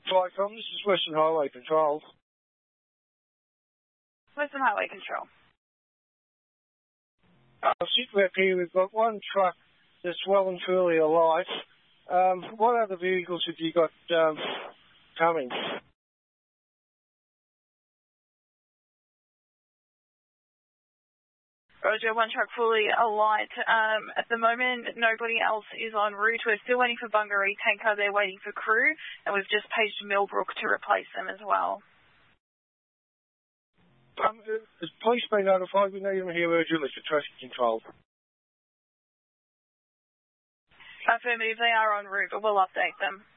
Tricom, this is Western Highway Control. Western Highway Control. Sitting up here, we've got one truck that's well and truly alight. What other vehicles have you got coming? Roger, one truck fully alight. At the moment, nobody else is en route. We're still waiting for Bungaree Tanker. They're waiting for crew, and we've just paged Millbrook to replace them as well. Has police been notified? We need them here urgently for traffic control. Affirmative, they are en route, but we'll update them.